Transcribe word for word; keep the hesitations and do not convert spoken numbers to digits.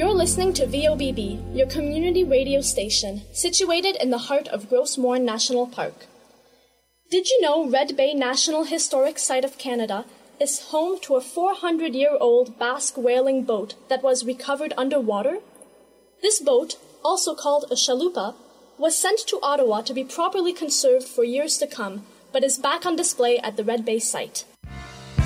You're listening to V O B B, your community radio station, situated in the heart of Grossmoor National Park. Did you know Red Bay National Historic Site of Canada is home to a four hundred year old Basque whaling boat that was recovered underwater? This boat, also called a chalupa, was sent to Ottawa to be properly conserved for years to come, but is back on display at the Red Bay site.